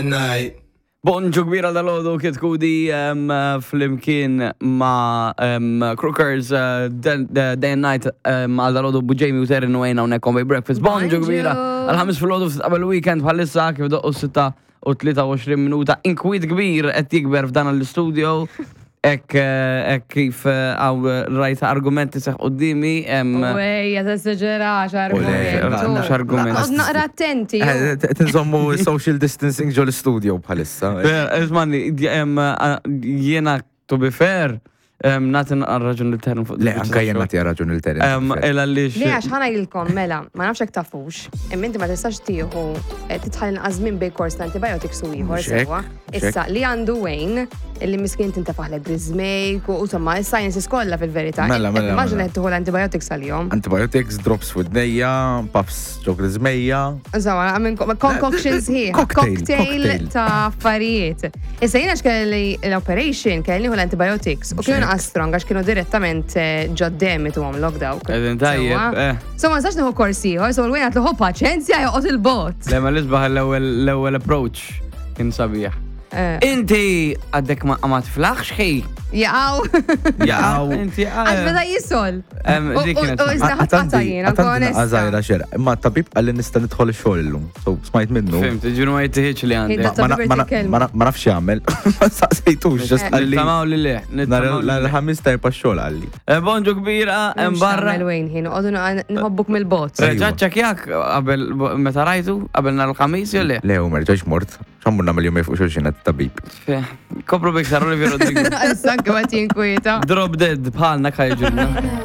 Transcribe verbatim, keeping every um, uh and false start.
that night. Bonġu kbira dal-ħodu kiet kudi fl-imkien ma Crookers Day and Night għal dal-ħodu bu Jamie u Terry Nwejna unek on by breakfast. Bonġu kbira għal-ħamis fil-ħodu f'taqbel weekend bħalissa kif doqqu sitta u tlieta u għoxrin minuta inkwit kbir qed jikber f'dan l-studio. Ek kif għaw rajta argumenti seħ qoddimi. Uwej, jata s-sġerax argumenti. Mux argumenti. Naqra attenti. Tinżommu social distancing ġo l-studio bħalissa. Ismani, jena to be fair, natin għal-raġun l-terren fuq. Le, anka jena ti għal-raġun l-terren. Ela li Le, għax ħana jilkom, mela, ma nafxek tafux, imminti ma tistax tiħu titħallin għazmin bej kors l-antibiotics u jħor sewa. Issa, li għandu Wayne, illi miskin tintafaħlek grizmejk u usamma, il-sciences kolla fil-verita. Mela, mela. Immaġina jttuħu l-antibiotics għal-jom. Antibiotics, drops f'dnejja, puffs ġo grizmejja. Zawa, għamin concoctions hi. Cocktail ta' affarijiet. Issa jena xkelli l-operation, kelli hu l-antibiotics. U kienu strong għax kienu direttament ġoddemi tu għom lockdown. Edin tajjeb, eh. So ma nistax nħu korsiħor, so l-wejn għatluħu paċenzja joqot il-bot. Le, ma l-isbaħ l-ewel approach kien sabiħ. Inti għaddek ma tiflaħx xej? Jaqaw. Jaqaw. Inti għax beda jissol. U izdaħat għatajjena, konessa. Għazajra xer, imma tabib għalli nista nidħol il-xol l-lum. So, smajt minnu. Fimt, ġunu ma jittiħiċ li għandi. Ma nafx jgħamil. Ma saqsejtux, ġast għalli. Nittamaw li li. L-ħamis tajpa xol għalli. Bonġu kbira, mbarra. Mel-wejn ħin, għodu nħobbuk mil-bot. Ġaċċak jak, għabel meta rajtu, għabel nar l-ħamis, jo li? Le, Umer, ġax mort. ċammur namel jom jfuq xulxin tabib. Kopru bek sarru li vi Rodrigo. Sanka ma tinkwieta. Drop dead, bħalna kħajġurna.